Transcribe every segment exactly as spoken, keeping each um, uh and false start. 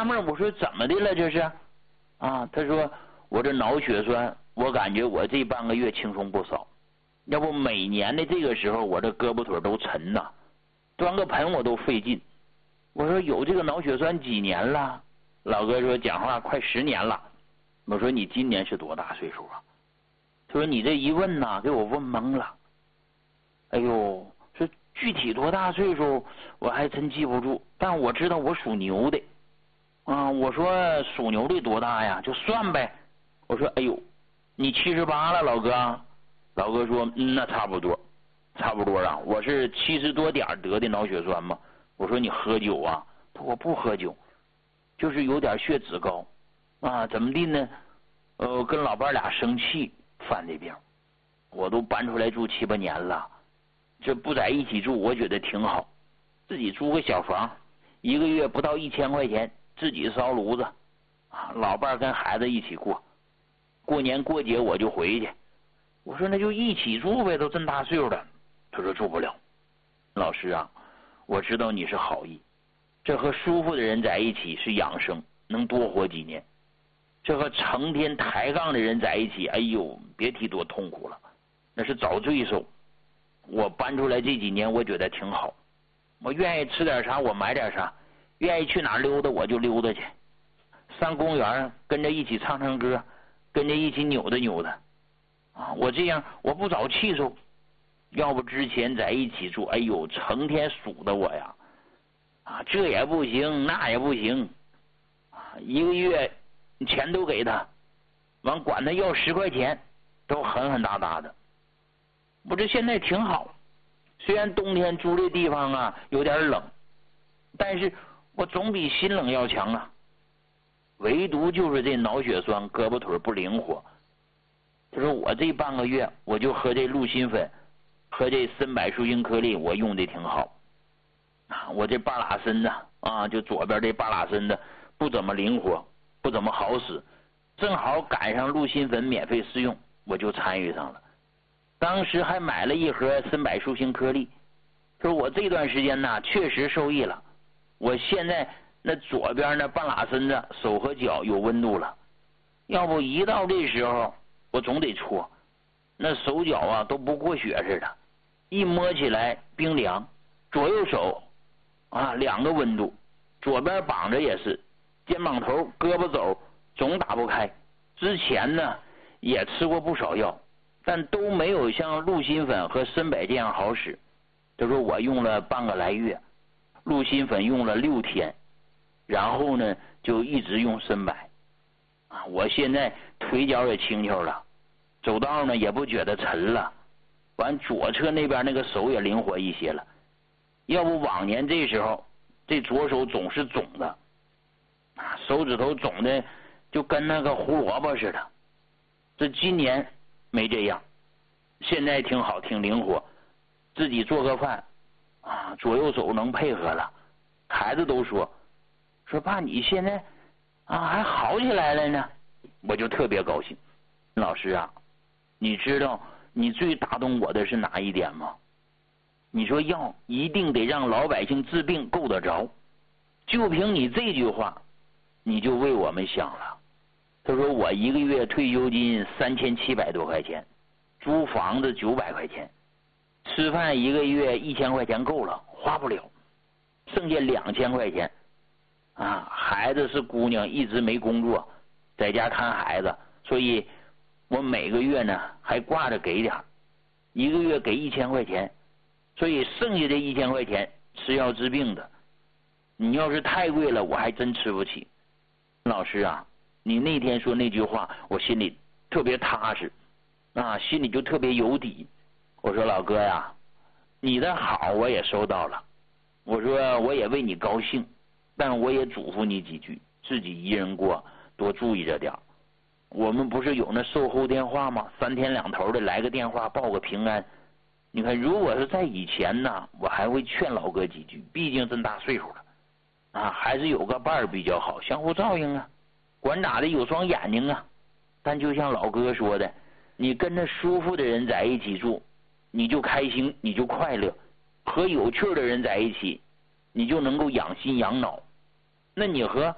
纳闷，我说怎么的了这是？啊，他说我这脑血栓，我感觉我这半个月轻松不少。要不每年的这个时候，我这胳膊腿都沉呐，端个盆我都费劲。我说有这个脑血栓几年了？老哥说讲话快十年了。我说你今年是多大岁数啊？他说你这一问呐，给我问懵了。哎呦，说具体多大岁数我还真记不住，但我知道我属牛的。啊，我说属牛的多大呀？就算呗。我说哎呦，你七十八了，老哥。老哥说嗯，那差不多，差不多啊。我是七十多点得的脑血栓嘛。我说你喝酒啊？他说我不喝酒，就是有点血脂高。啊，怎么的呢？呃，跟老伴俩生气犯的病。我都搬出来住七八年了，这不在一起住，我觉得挺好。自己租个小房，一个月不到一千块钱，自己烧炉子，啊，老伴跟孩子一起过。过年过节我就回去。我说那就一起住呗，都这么大岁数了。他说住不了。老师啊，我知道你是好意，这和舒服的人在一起是养生，能多活几年。这和成天抬杠的人在一起，哎呦，别提多痛苦了，那是找罪受。我搬出来这几年，我觉得挺好。我愿意吃点啥，我买点啥；愿意去哪溜达，我就溜达去。上公园跟着一起唱唱歌，跟着一起扭的扭的。啊，我这样我不找气受。要不之前在一起住，哎呦，成天数的我呀，啊，这也不行，那也不行，啊，一个月钱都给他，完管他要十块钱，都狠狠哒哒的。我这现在挺好，虽然冬天住这地方啊有点冷，但是我总比心冷要强啊。唯独就是这脑血栓，胳膊腿不灵活。他说我这半个月我就喝这鹿心粉，喝这参柏舒心颗粒，我用的挺好。啊，我这巴拉参呢，啊，就左边这巴拉参的不怎么灵活，不怎么好使，正好赶上鹿心粉免费试用，我就参与上了。当时还买了一盒参柏舒心颗粒。说我这段时间呢确实受益了，我现在那左边那半拉身子手和脚有温度了，要不一到这时候我总得搓，那手脚啊都不过血似的，一摸起来冰凉。左右手啊两个温度，左边绑着也是，肩膀头胳膊肘总打不开。之前呢也吃过不少药，但都没有像鹿心粉和参柏这样好使。他说我用了半个来月，鹿心粉用了六天，然后呢就一直用参柏啊，我现在腿脚也轻巧了，走道呢也不觉得沉了，完左侧那边那个手也灵活一些了。要不往年这时候这左手总是肿的啊，手指头肿的就跟那个胡萝卜似的。这今年没这样，现在挺好，挺灵活，自己做个饭啊，左右手能配合了。孩子都说说爸你现在啊还好起来了呢，我就特别高兴。老师啊，你知道你最打动我的是哪一点吗？你说药一定得让老百姓治病够得着，就凭你这句话你就为我们想了。他说我一个月退休金三千七百多块钱，租房子九百块钱，吃饭一个月一千块钱够了，花不了，剩下两千块钱啊，孩子是姑娘，一直没工作，在家看孩子，所以我每个月呢还挂着给点，一个月给一千块钱，所以剩下这一千块钱吃药治病的。你要是太贵了，我还真吃不起。老师啊，你那天说那句话，我心里特别踏实啊，心里就特别有底。我说老哥呀，你的好我也收到了，我说我也为你高兴，但我也嘱咐你几句，自己一人过多注意着点。我们不是有那售后电话吗？三天两头的来个电话报个平安。你看如果是在以前呢，我还会劝老哥几句，毕竟这么大岁数了啊，还是有个伴儿比较好，相互照应啊，管咋的有双眼睛啊。但就像老哥说的，你跟着舒服的人在一起住，你就开心，你就快乐，和有趣的人在一起，你就能够养心养脑。那你和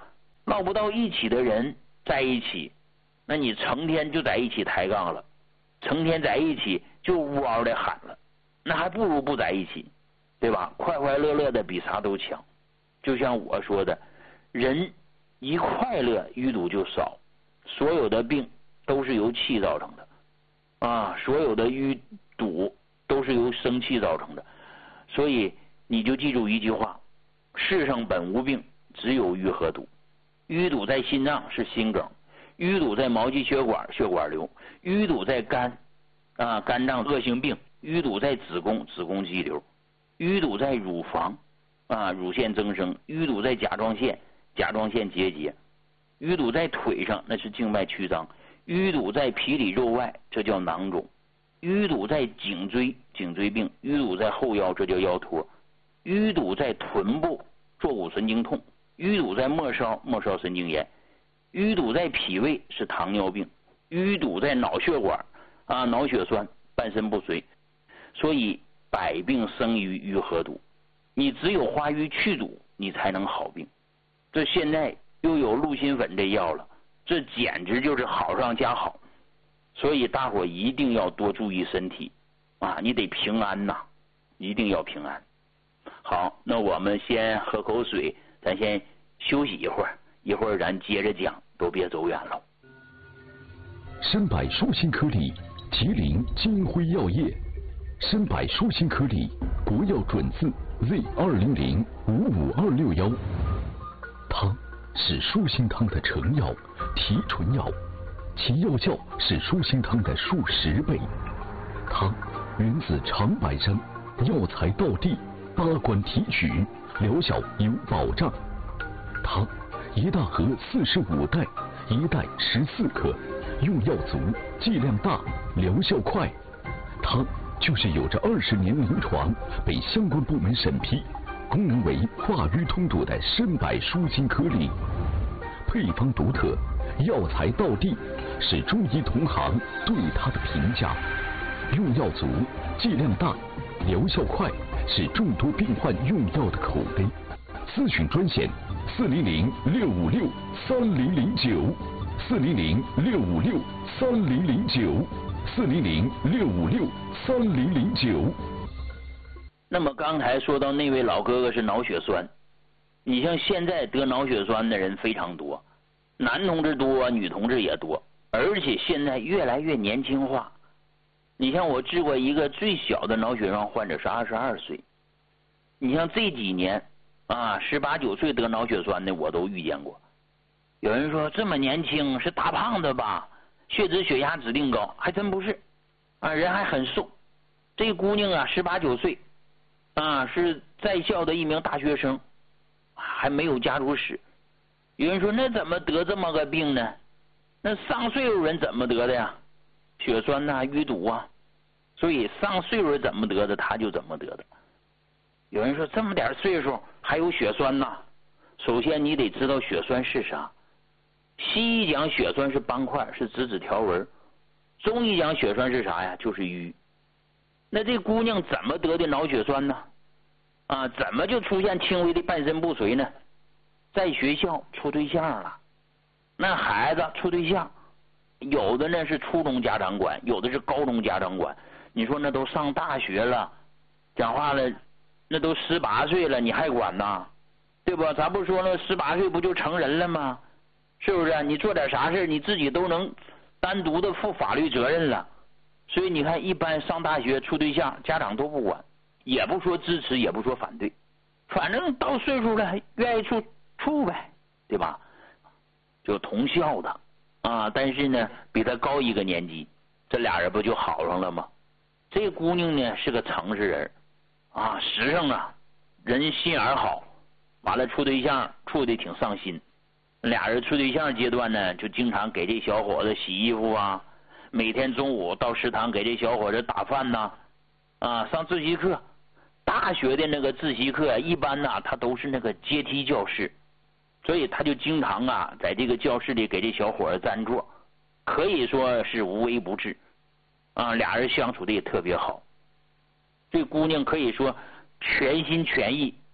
唠不到一起的人在一起，那你成天就在一起抬杠了，成天在一起就呜嗷的喊了，那还不如不在一起，对吧？快快乐乐的比啥都强。就像我说的，人一快乐淤堵就少，所有的病都是由气造成的啊，所有的淤堵都是由生气造成的。所以你就记住一句话，世上本无病，只有淤和堵。淤堵在心脏是心梗，淤堵在毛细血管血管瘤，淤堵在肝啊肝脏恶性病，淤堵在子宫子宫肌瘤，淤堵在乳房啊乳腺增生，淤堵在甲状腺甲状腺结节，淤堵在腿上那是静脉曲张，淤堵在皮里肉外这叫囊肿，淤堵在颈椎颈椎病，淤堵在后腰这叫腰托，淤堵在臀部坐骨神经痛，淤堵在末梢末梢神经炎，淤堵在脾胃是糖尿病，淤堵在脑血管啊脑血栓半身不遂。所以百病生于淤和堵，你只有化瘀去堵，你才能好病。这现在又有鹿心粉这药了，这简直就是好上加好。所以大伙一定要多注意身体啊，你得平安呐，一定要平安。好，那我们先喝口水，咱先休息一会儿，一会儿咱接着讲，都别走远了。 参柏舒心颗粒，吉林金辉药业。参柏舒心颗粒，国药准字 Z 二零零五五二六幺。它是舒心汤的成药、提纯药，其药效是舒心汤的数十倍。它源自长白山，药材到地，八关提取，疗效有保障。它一大盒四十五袋，一袋十四克，用药足，剂量大，疗效快。它就是有着二十年临床，被相关部门审批，功能为化瘀通堵的参柏舒心颗粒。配方独特，药材到地，是中医同行对它的评价。用药足，剂量大，疗效快，是众多病患用药的口碑。咨询专线：四零零六五六三零零九，四零零六五六三零零九，四零零六五六三零零九。 那么刚才说到那位老哥哥是脑血栓，你像现在得脑血栓的人非常多，男同志多，女同志也多，而且现在越来越年轻化。你像我治过一个最小的脑血栓患者是二十二岁，你像这几年啊，十八九岁得脑血栓的我都遇见过。有人说这么年轻是大胖子吧，血脂血压指定高，还真不是啊，人还很瘦。这姑娘啊十八九岁啊，是在校的一名大学生，还没有家族史。有人说那怎么得这么个病呢？那上岁数人怎么得的呀？血栓呐、啊、淤堵啊，所以上岁数人怎么得的他就怎么得的。有人说这么点岁数还有血栓呐？首先你得知道血栓是啥。西医讲血栓是斑块，是紫紫条纹，中医讲血栓是啥呀？就是瘀。那这姑娘怎么得的脑血栓呢？啊，怎么就出现轻微的半身不遂呢？在学校处对象了，那孩子处对象，有的呢是初中家长管，有的是高中家长管。你说那都上大学了，讲话了，那都十八岁了，你还管呐？对不？咱不说那十八岁不就成人了吗？是不是？你做点啥事你自己都能单独的负法律责任了。所以你看，一般上大学处对象，家长都不管，也不说支持，也不说反对，反正到岁数了，愿意处处呗，对吧？就同校的啊，但是呢，比他高一个年级，这俩人不就好上了吗？这姑娘呢是个诚实人啊，实诚啊，人心眼好，完了处对象处的挺上心。俩人处对象阶段呢，就经常给这小伙子洗衣服啊，每天中午到食堂给这小伙子打饭呐，啊，上自习课。大学的那个自习课一般呢，他都是那个阶梯教室，所以他就经常啊，在这个教室里给这小伙子占座，可以说是无微不至啊，俩人相处的也特别好。这姑娘可以说全心全意